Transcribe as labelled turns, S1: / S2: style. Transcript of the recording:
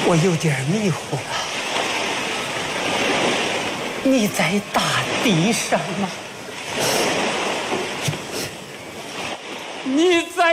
S1: 我有点迷糊了。你在大地上吗？你在